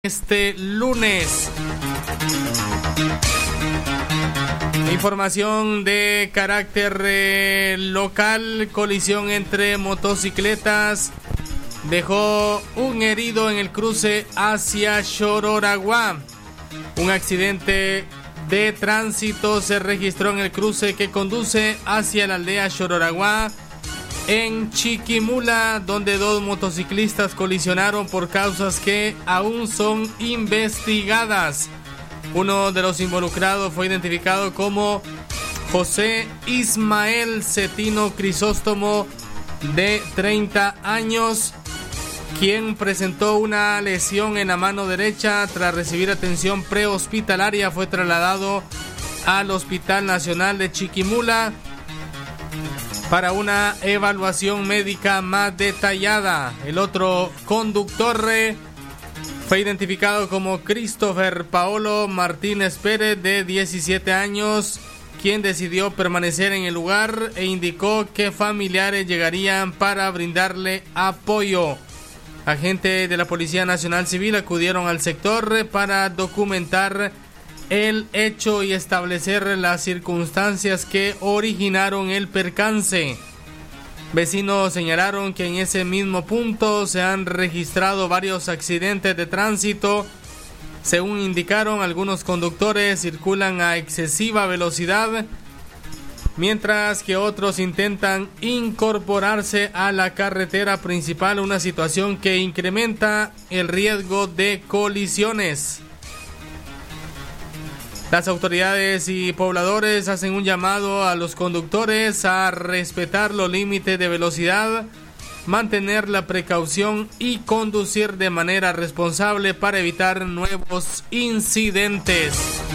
este lunes. Información de carácter local: colisión entre motocicletas dejó un herido en el cruce hacia Chororaguá. Un accidente de tránsito se registró en el cruce que conduce hacia la aldea Chororaguá en Chiquimula, donde dos motociclistas colisionaron por causas que aún son investigadas. Uno de los involucrados fue identificado como José Ismael Cetino Crisóstomo, de 30 años, quien presentó una lesión en la mano derecha. Tras recibir atención prehospitalaria, fue trasladado al Hospital Nacional de Chiquimula para una evaluación médica más detallada. El otro conductor fue identificado como Christopher Paolo Martínez Pérez, de 17 años, quien decidió permanecer en el lugar e indicó que familiares llegarían para brindarle apoyo. Agentes de la Policía Nacional Civil acudieron al sector para documentar el hecho y establecer las circunstancias que originaron el percance. Vecinos señalaron que en ese mismo punto se han registrado varios accidentes de tránsito. Según indicaron, algunos conductores circulan a excesiva velocidad, mientras que otros intentan incorporarse a la carretera principal, una situación que incrementa el riesgo de colisiones. Las autoridades y pobladores hacen un llamado a los conductores a respetar los límites de velocidad, mantener la precaución y conducir de manera responsable para evitar nuevos incidentes.